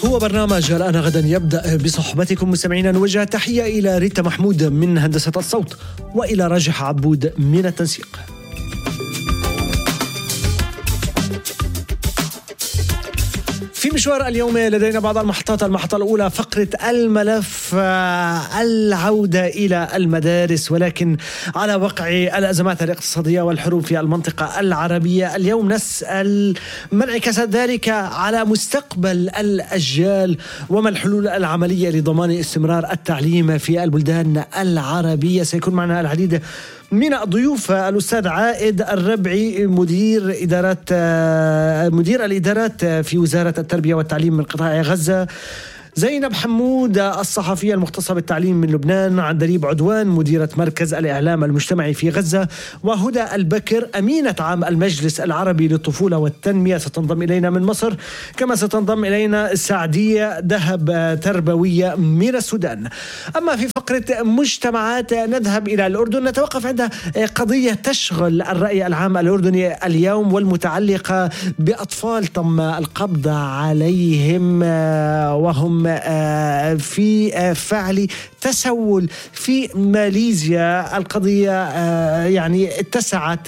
هو برنامج الآن غدا يبدأ بصحبتكم مستمعينا. نوجه تحية إلى ريتا محمود من هندسة الصوت وإلى راجح عبود من التنسيق. في مشوار اليوم لدينا بعض المحطات. المحطة الأولى فقرة الملف، العودة إلى المدارس ولكن على وقع الأزمات الاقتصادية والحروب في المنطقة العربية. اليوم نسأل ما انعكاسات ذلك على مستقبل الأجيال وما الحلول العملية لضمان استمرار التعليم في البلدان العربية. سيكون معنا العديد من الضيوف: الأستاذ عائد الربعي مدير الإدارات في وزارة التربية والتعليم من قطاع غزة، زينب حمود الصحفية المختصة بالتعليم من لبنان، عندليب عدوان مديرة مركز الإعلام المجتمعي في غزة، وهدى البكر أمينة عام المجلس العربي للطفولة والتنمية ستنضم إلينا من مصر، كما ستنضم إلينا سعدية دهب تربوية من السودان. أما في فقرة مجتمعات نذهب إلى الأردن، نتوقف عند قضية تشغل الرأي العام الأردني اليوم والمتعلقة بأطفال تم القبض عليهم وهم في فعل تسول في ماليزيا. القضية يعني اتسعت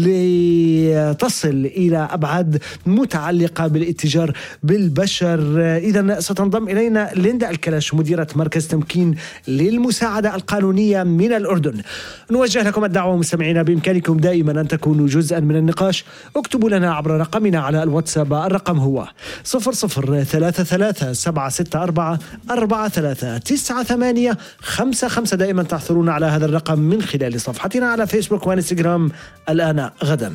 لتصل إلى أبعاد متعلقة بالاتجار بالبشر. إذن ستنضم إلينا ليندا الكلاش مديرة مركز تمكين للمساعدة القانونية من الأردن. نوجه لكم الدعوة مستمعينا، بإمكانكم دائما أن تكونوا جزءا من النقاش. اكتبوا لنا عبر رقمنا على الواتساب، الرقم هو 003374443985. دائما تحصلون على هذا الرقم من خلال صفحتنا على فيسبوك وانستغرام. الآن غدا.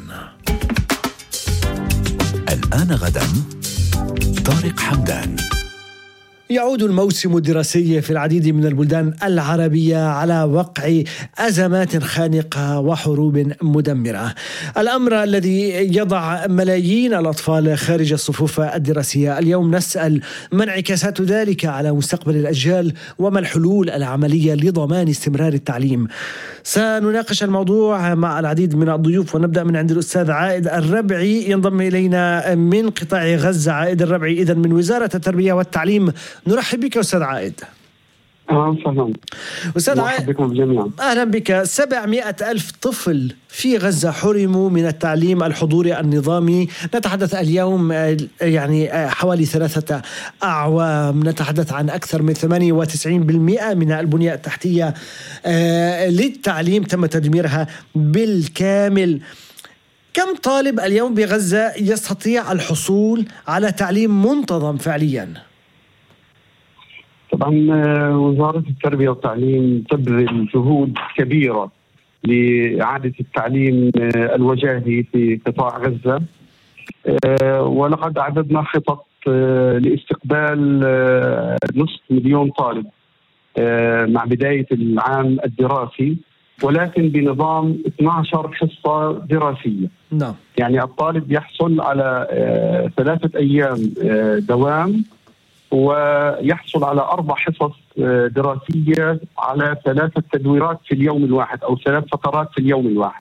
الآن غدا طارق حمدان. يعود الموسم الدراسي في العديد من البلدان العربية على وقع أزمات خانقة وحروب مدمرة، الأمر الذي يضع ملايين الأطفال خارج الصفوف الدراسية. اليوم نسأل ما انعكاسات ذلك على مستقبل الأجيال وما الحلول العملية لضمان استمرار التعليم. سنناقش الموضوع مع العديد من الضيوف، ونبدأ من عند الأستاذ عائد الربعي ينضم إلينا من قطاع غزة. عائد الربعي إذن من وزارة التربية والتعليم، نرحب بك أستاذ عائد. أهلا أستاذ عائد، بكم جميعا. أهلا بك. 700,000 طفل في غزة حرموا من التعليم الحضوري النظامي. نتحدث اليوم يعني حوالي 3 أعوام، نتحدث عن أكثر من 98% من البنية التحتية للتعليم تم تدميرها بالكامل. كم طالب اليوم بغزة يستطيع الحصول على تعليم منتظم فعليا؟ طبعا وزارة التربية والتعليم تبذل جهود كبيرة لإعادة التعليم الوجاهي في قطاع غزة، ولقد أعددنا خطط لاستقبال 500,000 طالب مع بداية العام الدراسي، ولكن بنظام 12 حصة دراسية. نعم. يعني الطالب يحصل على 3 أيام دوام، ويحصل على 4 حصص دراسية على 3 تدويرات في اليوم الواحد أو 3 فترات في اليوم الواحد.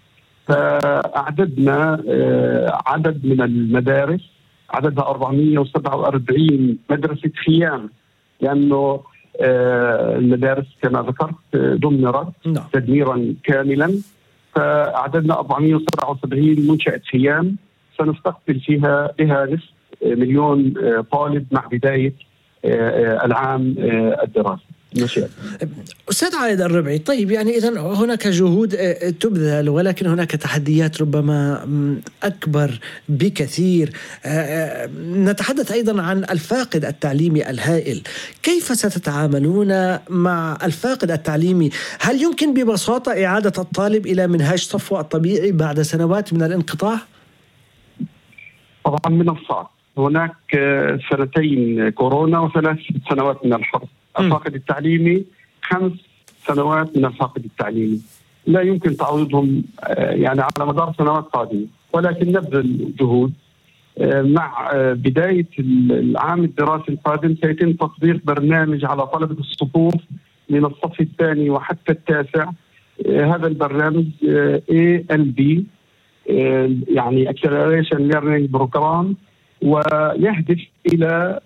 فأعددنا عدد من المدارس، عددها 447 مدرسة خيام، لأنه المدارس كما ذكرت دمرت تدميرا كاملا. فأعددنا 477 منشأة خيام سنستقبل بها نصف مليون طالب مع بداية العام الدراسي. أستاذ عائد الربعي، طيب يعني إذن هناك جهود تبذل، ولكن هناك تحديات ربما أكبر بكثير. نتحدث أيضا عن الفاقد التعليمي الهائل. كيف ستتعاملون مع الفاقد التعليمي؟ هل يمكن ببساطة إعادة الطالب إلى منهاج صفوة الطبيعي بعد سنوات من الانقطاع؟ طبعا من الصعب. هناك 2 كورونا و3 سنوات من الحرب. الفاقد التعليمي 5 سنوات من الفاقد التعليمي، لا يمكن تعويضهم يعني على مدار سنوات قادمة، ولكن نبذل جهود. مع بداية العام الدراسي القادم سيتم تطبيق برنامج على طلبة الصفوف من الصف الثاني وحتى التاسع. هذا البرنامج ALB يعني Acceleration Learning Program ويهدف إلى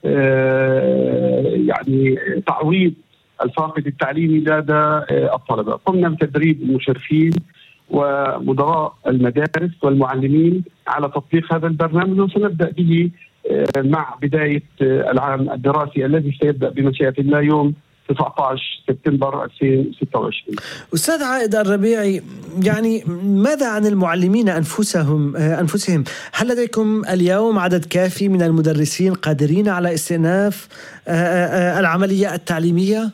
يعني تعويض الفاقد التعليمي لدى الطلبة. قمنا بتدريب المشرفين ومدراء المدارس والمعلمين على تطبيق هذا البرنامج، وسنبدأ به مع بداية العام الدراسي الذي سيبدأ بمشيئة الله يوم 19 سبتمبر 2026. أستاذ عائد الربيعي، يعني ماذا عن المعلمين أنفسهم؟ هل لديكم اليوم عدد كافي من المدرسين قادرين على استئناف العملية التعليمية؟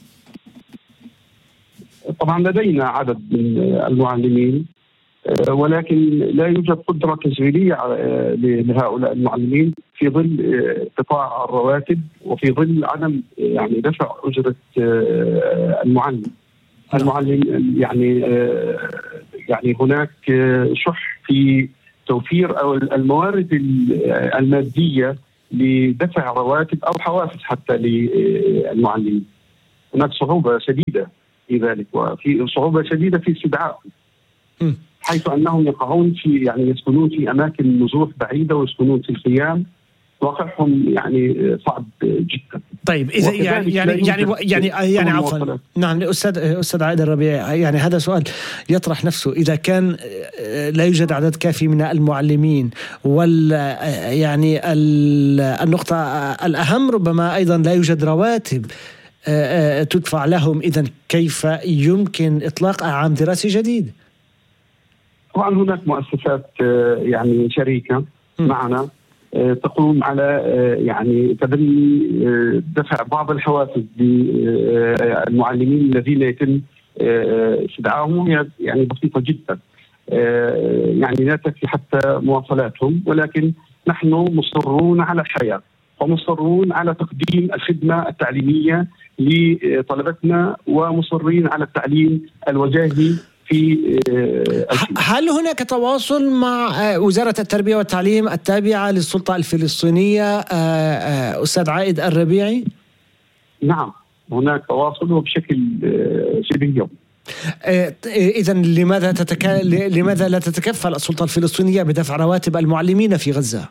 طبعا لدينا عدد من المعلمين، ولكن لا يوجد قدرة تشغيلية لهؤلاء المعلمين في ظل قطاع الرواتب وفي ظل عدم يعني دفع أجرة المعلم. يعني هناك شح في توفير أو الموارد المادية لدفع رواتب أو حوافز حتى للمعلمين. هناك صعوبة شديدة في ذلك، وفي صعوبة شديدة في استدعائهم، حيث أنهم يقعون في يعني يسكنون في أماكن نزوح بعيدة ويسكنون في الخيام، واقعهم يعني صعب جدا. طيب إذا يعني عفوا، نعم أستاذ عائد الربيعي، يعني هذا سؤال يطرح نفسه. إذا كان لا يوجد عدد كافي من المعلمين، يعني النقطة الأهم ربما أيضا لا يوجد رواتب تدفع لهم، إذن كيف يمكن إطلاق عام دراسي جديد؟ طبعا هناك مؤسسات يعني شريكة معنا تقوم على يعني تبني دفع بعض الحوافز للمعلمين الذين يتم استدعائهم، يعني بسيطة جدا، يعني لا تكفي حتى مواصلاتهم، ولكن نحن مصرون على الحياة ومصرون على تقديم الخدمة التعليمية لطلبتنا ومصرين على التعليم الوجاهي في هل هناك تواصل مع وزارة التربية والتعليم التابعة للسلطة الفلسطينية أستاذ عائد الربيعي؟ نعم هناك تواصل وبشكل شبه يومي. إذن لماذا لا تتكفل السلطة الفلسطينية بدفع رواتب المعلمين في غزة؟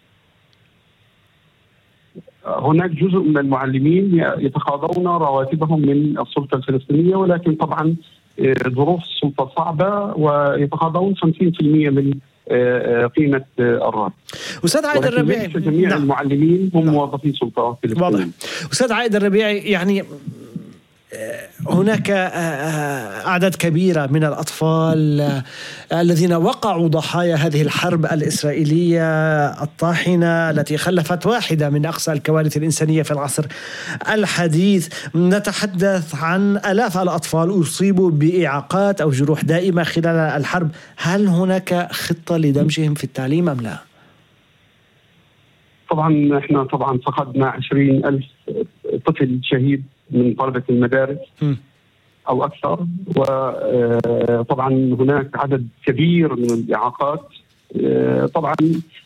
هناك جزء من المعلمين يتقاضون رواتبهم من السلطة الفلسطينية، ولكن طبعا ظروف السلطة صعبة ويتقاضون 50% من قيمة الراتب. أستاذ عائد الربيعي، جميع المعلمين هم موظفين سلطة فلسطينية. واضح. أستاذ عائد الربيعي، يعني هناك أعداد كبيرة من الأطفال الذين وقعوا ضحايا هذه الحرب الإسرائيلية الطاحنة التي خلفت واحدة من أقصى الكوارث الإنسانية في العصر الحديث. نتحدث عن آلاف الأطفال أصيبوا بإعاقات أو جروح دائمة خلال الحرب. هل هناك خطة لدمجهم في التعليم أم لا؟ طبعا احنا فقدنا 20,000 طفل شهيد من طلبة المدارس أو أكثر، وطبعا هناك عدد كبير من الإعاقات. طبعا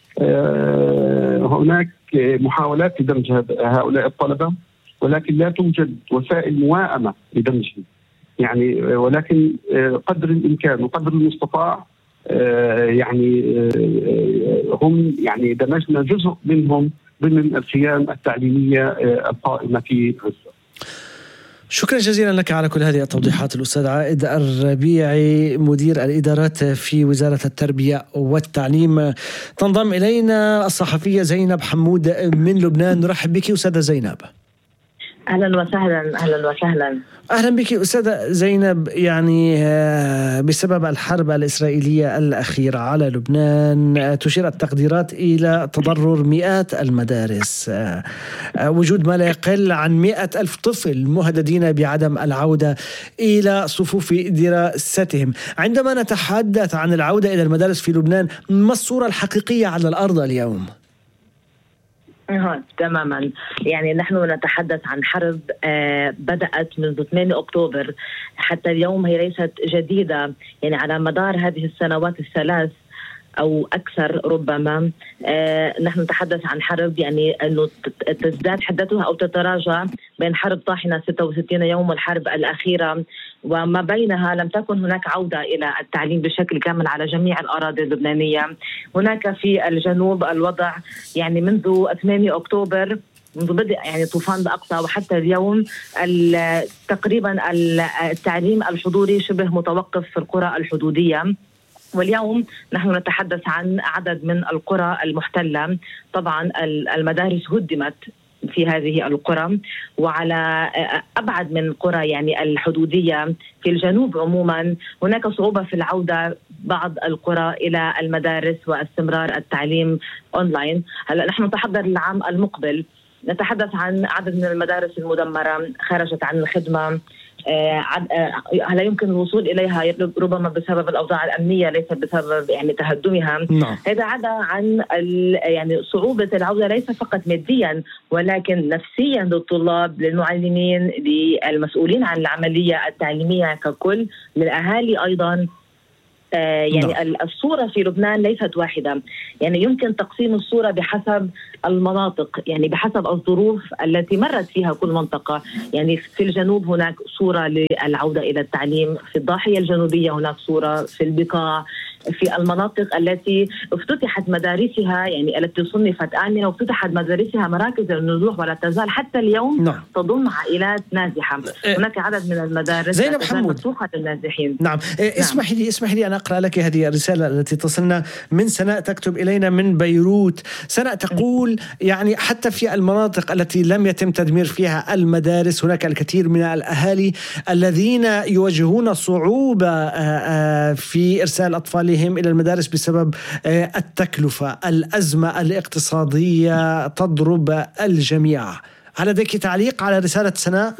هناك محاولات لدمج هؤلاء الطلبة، ولكن لا توجد وسائل موائمة لدمجهم، يعني ولكن قدر الإمكان وقدر المستطاع يعني هم يعني دمجنا جزء منهم ضمن الخيام التعليمية القائمة في غزة. شكرا جزيلا لك على كل هذه التوضيحات الأستاذ عائد الربيعي، مدير الإدارات في وزارة التربية والتعليم. تنضم إلينا الصحفية زينب حمود من لبنان. نرحب بك أستاذة زينب. أهلا وسهلا. أهلا وسهلا. أهلا بك أستاذة زينب. يعني بسبب الحرب الإسرائيلية الأخيرة على لبنان تشير التقديرات إلى تضرر مئات المدارس، وجود ما لا يقل عن 100,000 طفل مهددين بعدم العودة إلى صفوف دراستهم. عندما نتحدث عن العودة إلى المدارس في لبنان، ما الصورة الحقيقية على الأرض اليوم؟ تماما، يعني نحن نتحدث عن حرب بدأت منذ 8 أكتوبر حتى اليوم، هي ليست جديدة. يعني على مدار هذه السنوات الثلاث أو أكثر ربما. نحن نتحدث عن حرب يعني أنه تزداد حدتها أو تتراجع بين حرب طاحنة 66 يوم والحرب الأخيرة، وما بينها لم تكن هناك عودة إلى التعليم بشكل كامل على جميع الأراضي اللبنانية. هناك في الجنوب الوضع يعني منذ 8 أكتوبر، منذ بدء يعني طوفان الأقصى وحتى اليوم تقريبا التعليم الحضوري شبه متوقف في القرى الحدودية. واليوم نحن نتحدث عن عدد من القرى المحتلة. طبعا المدارس هدمت في هذه القرى، وعلى أبعد من القرى يعني الحدودية في الجنوب عموما هناك صعوبة في العودة بعض القرى إلى المدارس واستمرار التعليم أونلاين. هلأ نحن نتحضر العام المقبل، نتحدث عن عدد من المدارس المدمرة خرجت عن الخدمة، لا يمكن الوصول إليها ربما بسبب الأوضاع الأمنية ليس بسبب يعني تهدمها. هذا عدا عن يعني صعوبة العودة ليس فقط ماديا ولكن نفسيا للطلاب، للمعلمين، للمسؤولين عن العملية التعليمية ككل، للأهالي أيضا. يعني الصورة في لبنان ليست واحدة، يعني يمكن تقسيم الصورة بحسب المناطق، يعني بحسب الظروف التي مرت فيها كل منطقة. يعني في الجنوب هناك صورة للعودة إلى التعليم، في الضاحية الجنوبية هناك صورة، في البقاع، في المناطق التي افتتحت مدارسها يعني التي صنفت آمنة وافتتحت مدارسها مراكز النزوح ولا تزال حتى اليوم تضم عائلات نازحة. هناك عدد من المدارس زينب حمود مفتوحة للنازحين. نعم. اسمح لي أن أقرأ لك هذه الرسالة التي تصلنا من سناء، تكتب إلينا من بيروت. سناء تقول يعني حتى في المناطق التي لم يتم تدمير فيها المدارس هناك الكثير من الأهالي الذين يواجهون صعوبة في إرسال أطفالهم إلى المدارس بسبب التكلفة. الأزمة الاقتصادية تضرب الجميع. هل لديك تعليق على رسالة سناء؟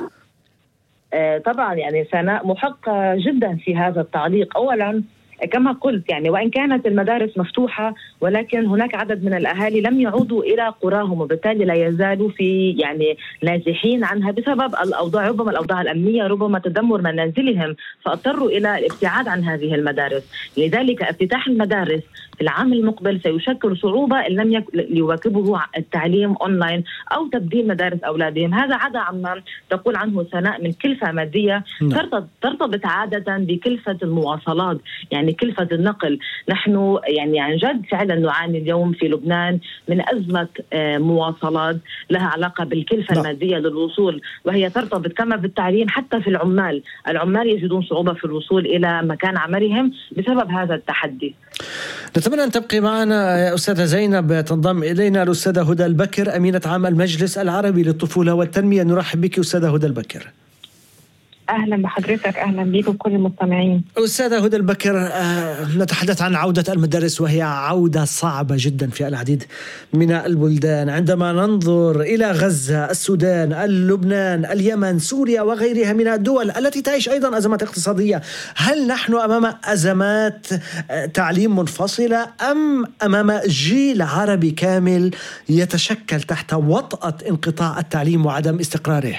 طبعا يعني سناء محقة جدا في هذا التعليق. أولا كما قلت يعني وإن كانت المدارس مفتوحة ولكن هناك عدد من الأهالي لم يعودوا إلى قراهم، وبالتالي لا يزالوا في يعني نازحين عنها بسبب الأوضاع، ربما الأوضاع الأمنية، ربما تدمر منازلهم، فاضطروا إلى الابتعاد عن هذه المدارس. لذلك افتتاح المدارس في العام المقبل سيشكل صعوبة إن لم يواكبه التعليم أونلاين أو تبديل مدارس أولادهم. هذا عدا عما تقول عنه سناء من كلفة مادية ترتبط عادة بكلفة المواصلات، يعني كلفة النقل. نحن يعني عن جد فعلا نعاني اليوم في لبنان من أزمة مواصلات لها علاقة بالكلفة المادية للوصول، وهي ترتبط كما بالتعليم حتى في العمال يجدون صعوبة في الوصول إلى مكان عملهم بسبب هذا التحدي. نتمنى أن تبقي معنا يا أستاذة زينب. تنضم إلينا الأستاذة هدى البكر، أمينة عام المجلس العربي للطفولة والتنمية. نرحب بك أستاذة هدى البكر. أهلا بحضرتك، أهلا بيك وكل المستمعين. أستاذة هدى البكر، نتحدث عن عودة المدارس وهي عودة صعبة جدا في العديد من البلدان. عندما ننظر إلى غزة، السودان، لبنان، اليمن، سوريا وغيرها من الدول التي تعيش أيضا أزمات اقتصادية، هل نحن أمام أزمات تعليم منفصلة أم أمام جيل عربي كامل يتشكل تحت وطأة انقطاع التعليم وعدم استقراره؟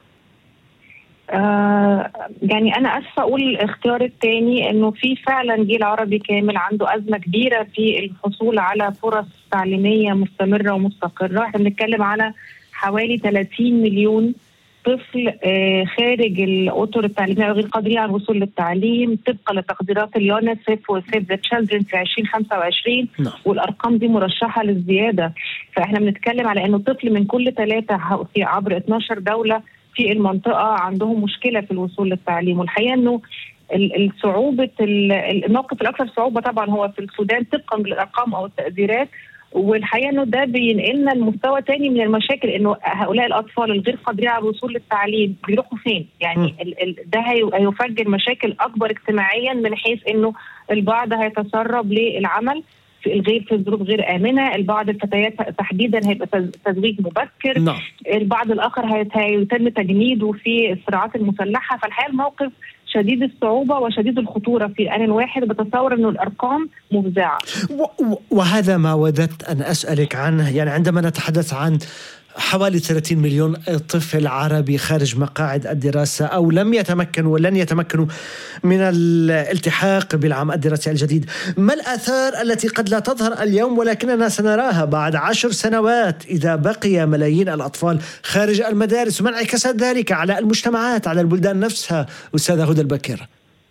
يعني أنا أسفة أقول الاختيار الثاني، إنه في فعلا جيل عربي كامل عنده أزمة كبيرة في الحصول على فرص تعليمية مستمرة ومستقرة. احنا بنتكلم على حوالي 30 مليون طفل خارج الأطر التعليمية غير قادرين على الوصول للتعليم طبقا لتقديرات اليونيسف وسيف ذا تشيلدرن في 2025. والأرقام دي مرشحة للزيادة. فاحنا بنتكلم على إنه طفل من كل 3 في عبر 12 دولة في المنطقة عندهم مشكلة في الوصول للتعليم. والحقيقة أنه الصعوبة الموقف الأكثر صعوبة طبعا هو في السودان طبقا بالأرقام أو التقديرات. والحقيقة أنه ده بينقلنا المستوى تاني من المشاكل، أنه هؤلاء الأطفال الغير قادرين على الوصول للتعليم بيروحوا فين؟ يعني ده هيفجر مشاكل أكبر اجتماعيا، من حيث أنه البعض هيتسرب للعمل في ظروف غير آمنة، البعض الفتيات تحديدا هيبقى تزويج مبكر، البعض الآخر هيتم تجنيده في الصراعات المسلحة. فالحقيقة الموقف شديد الصعوبة وشديد الخطورة في آن واحد، بتصور أنه الأرقام مفزعة. وهذا ما وددت أن أسألك عنه. يعني عندما نتحدث عن حوالي 30 مليون طفل عربي خارج مقاعد الدراسة أو لم يتمكنوا ولن يتمكنوا من الالتحاق بالعام الدراسي الجديد. ما الآثار التي قد لا تظهر اليوم ولكننا سنراها بعد 10 سنوات إذا بقي ملايين الأطفال خارج المدارس، وما انعكاسات ذلك على المجتمعات، على البلدان نفسها؟ أستاذة هدى البكر.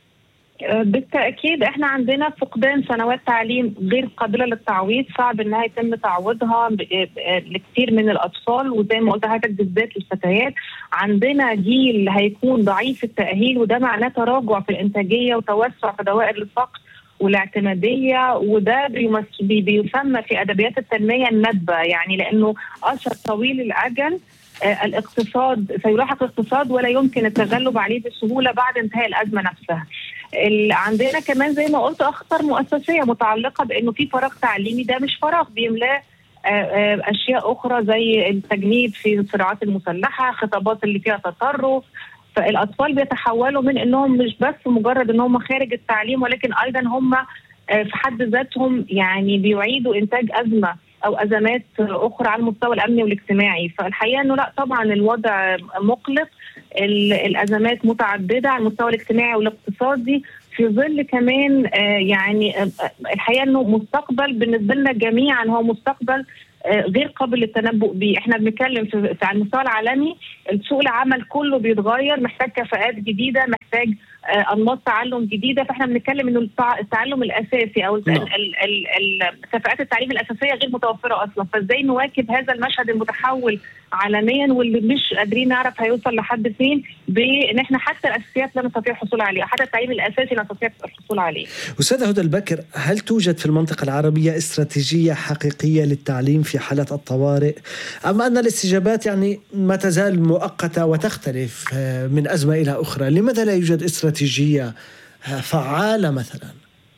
بالتأكيد احنا عندنا فقدان سنوات تعليم غير قابلة للتعويض، صعب انها يتم تعويضها لكثير من الأطفال، وزي ما قلت لحضرتك بالذات الفتيات. عندنا جيل هيكون ضعيف التأهيل، وده معناه تراجع في الإنتاجية وتوسع في دوائر الفقر والاعتمادية، وده بيسمى في أدبيات التنمية الندبة، يعني لأنه أثر طويل الأجل. الاقتصاد سيلاحق الاقتصاد ولا يمكن التغلب عليه بسهولة بعد انتهاء الأزمة نفسها. عندنا كمان زي ما قلت أخطر مؤسسية متعلقة بأنه في فراغ تعليمي، ده مش فراغ بيملاه أشياء أخرى زي التجنيد في الصراعات المسلحة، خطابات اللي فيها تطرف. فالأطفال بيتحولوا من أنهم مش بس مجرد أنهم خارج التعليم، ولكن أيضا هم في حد ذاتهم يعني بيعيدوا إنتاج أزمة أو أزمات أخرى على المستوى الأمني والاجتماعي. فالحقيقة أنه لا، طبعا الوضع مقلق، الأزمات متعددة على المستوى الاجتماعي والاقتصادي، في ظل كمان يعني الحقيقة أنه مستقبل بالنسبة لنا جميعا هو مستقبل غير قابل للتنبؤ به. احنا بنتكلم على المستوى العالمي، سوق العمل كله بيتغير، محتاج كفاءات جديدة، محتاج انماط تعلم جديده. فاحنا بنتكلم انه التعلم الاساسي او كفاءات التعليم الاساسيه غير متوفره اصلا. فازاي نواكب هذا المشهد المتحول عالميا واللي مش قادرين نعرف هيوصل لحد فين، بان احنا حتى الاساسيات لا نستطيع الحصول عليها، حتى التعليم الاساسي لا نستطيع الحصول عليه. أستاذة هدى البكر، هل توجد في المنطقه العربيه استراتيجيه حقيقيه للتعليم في حالة الطوارئ، أم أن الاستجابات يعني ما تزال مؤقتة وتختلف من أزمة إلى أخرى؟ لماذا لا يوجد استراتيجية فعالة مثلا؟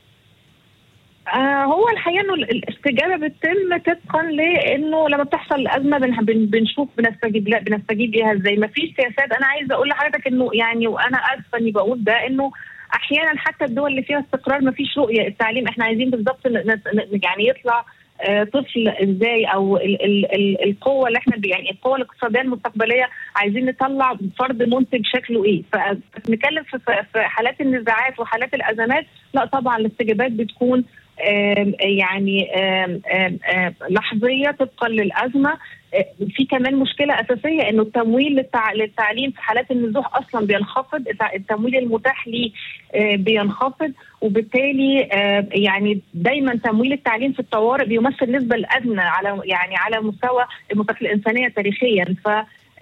هو الحقيقة أنه الاستجابة بتتم طبقا لأنه لما بتحصل الأزمة بنشوف بنستجيب لها إزاي. ما فيش سياسات. أنا عايزة أقول لحضرتك أنه يعني، وأنا آسفة إني بقول ده، أنه أحيانا حتى الدول اللي فيها استقرار ما فيش رؤية. التعليم إحنا عايزين بالضبط يعني يطلع طفل ازاي، او القوه اللي احنا يعني القوه الاقتصاديه المستقبليه عايزين نطلع فرد منتج شكله ايه. فنتكلم في حالات النزاعات وحالات الازمات، لا طبعا الاستجابات بتكون يعني لحظيه طبقا للازمه. في كمان مشكله اساسيه انه التمويل للتعليم في حالات النزوح اصلا بينخفض، التمويل المتاح ليه بينخفض، وبالتالي يعني دايما تمويل التعليم في الطوارئ بيمثل النسبه الادنى على مستوى المشاكل الانسانيه تاريخيا. ف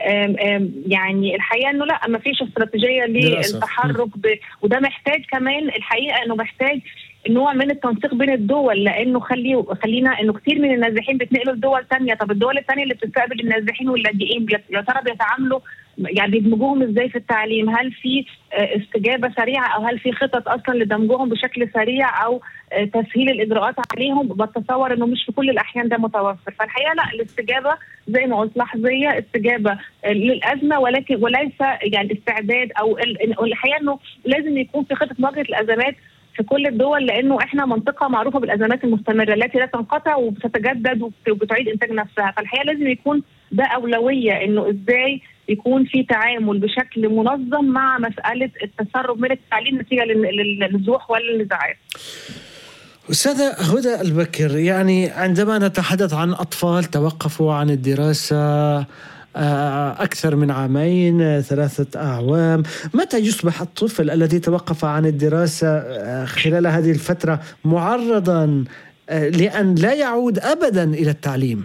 يعني الحقيقه انه لا، ما فيش استراتيجيه للتحرك وده محتاج كمان الحقيقه انه محتاج نوع من التنسيق بين الدول، لانه خلينا انه كثير من النازحين بيتنقلوا لدول ثانيه. طب الدول الثانيه اللي بتستقبل النازحين واللاجئين يا ترى بيتعاملوا يعني بيدمجوهم ازاي في التعليم؟ هل في استجابه سريعه، او هل في خطط اصلا لدمجهم بشكل سريع او تسهيل الاجراءات عليهم؟ بتصور انه مش في كل الاحيان ده متوفر. فالحقيقه لا، الاستجابه زي ما قلت لحظيه، استجابه للازمه وليس يعني استعداد، او الحقيقه انه لازم يكون في خطه مواجهه الازمات في كل الدول، لانه احنا منطقه معروفه بالازمات المستمره التي لا تنقطع وبتتجدد وبتعيد انتاج نفسها. فالحقيقه لازم يكون ده اولويه، انه ازاي يكون في تعامل بشكل منظم مع مساله التسرب من التعليم نتيجه للنزوح والنزاعات. أستاذة هدى البكر، يعني عندما نتحدث عن أطفال توقفوا عن الدراسة أكثر من عامين 3 أعوام، متى يصبح الطفل الذي توقف عن الدراسة خلال هذه الفترة معرضا لأن لا يعود أبدا إلى التعليم؟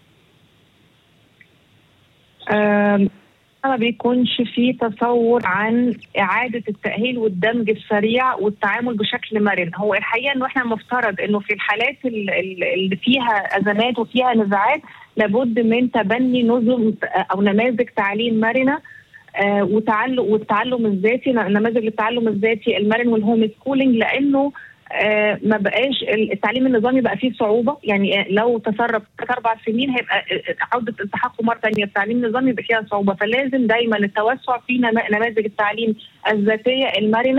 ما بيكونش في تصور عن إعادة التأهيل والدمج السريع والتعامل بشكل مرن. هو الحقيقة أنه إحنا مفترض أنه في الحالات اللي فيها أزمات وفيها نزاعات لابد من تبني نظم أو نماذج تعليم مرنة والتعلم الذاتي، نماذج للتعلم الذاتي المرن والهوم سكولينج، لأنه ما بقاش التعليم النظامي بقى فيه صعوبة. يعني لو تسرب 4 سنين هيبقى عودة التحقه مرة ثانية. التعليم النظامي بقى فيها صعوبة، فلازم دايما التوسع في نماذج التعليم الذاتية المرنة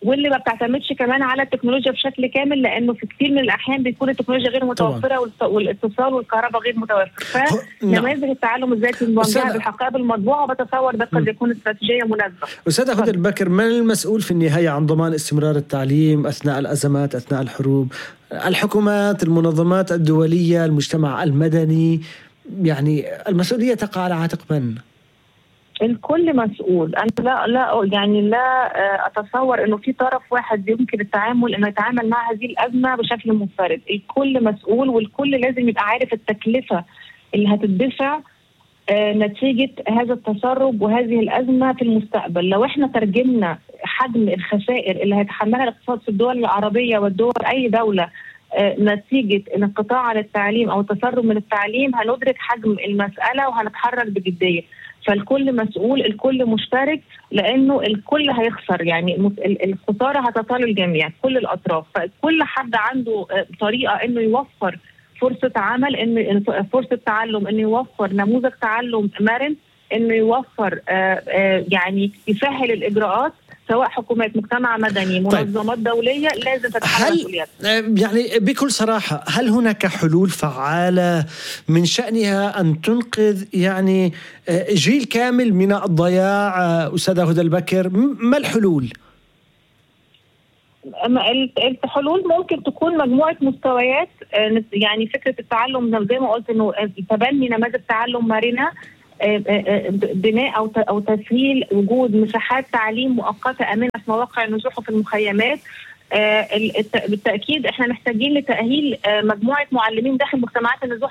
واللي ما بتعتمدش كمان على التكنولوجيا بشكل كامل، لانه في كثير من الاحيان بيكون التكنولوجيا غير متوفره والاتصال والكهرباء غير متوفر. فنماذج التعلم الذاتي الموجهه بالحقائب المطبوعه بتصور ده قد يكون استراتيجيه مناسبه. أستاذة هدى البكر، من المسؤول في النهاية عن ضمان استمرار التعليم أثناء الأزمات، أثناء الحروب؟ الحكومات، المنظمات الدولية، المجتمع المدني؟ يعني المسؤولية تقع على عاتق من؟ الكل مسؤول. أنا لا أتصور إنه في طرف واحد يمكن إنه يتعامل مع هذه الأزمة بشكل منفرد. الكل مسؤول، والكل لازم يبقى عارف التكلفة اللي هتدفع نتيجة هذا التسرب وهذه الأزمة في المستقبل. لو إحنا ترجمنا حجم الخسائر اللي هيتحملها الاقتصاد في الدول العربية والدول أي دولة نتيجة انقطاع عن التعليم أو التسرب من التعليم، هندرك حجم المسألة وهنتحرك بجدية. فالكل مسؤول، الكل مشترك، لأنه الكل هيخسر. يعني الخسارة هتطال الجميع، كل الأطراف. فكل حد عنده طريقة إنه يوفر فرصة عمل، إنه فرصة تعلم، إنه يوفر نموذج تعلم مرن، إنه يوفر يعني يسهل الإجراءات، سواء حكومات، مجتمع مدني، منظمات دولية، لازم تتحمل مسؤوليات. يعني بكل صراحة، هل هناك حلول فعالة من شأنها أن تنقذ يعني جيل كامل من الضياع؟ أستاذة هدى البكر، ما الحلول؟ الحلول ممكن تكون مجموعة مستويات. يعني فكرة التعلم زي ما قلت، إنه تبني نماذج تعلم مرنة، بناء أو تسهيل وجود مساحات تعليم مؤقتة آمنة في مواقع النزوح وفي المخيمات. بالتأكيد احنا محتاجين لتأهيل مجموعة معلمين داخل مجتمعات النزوح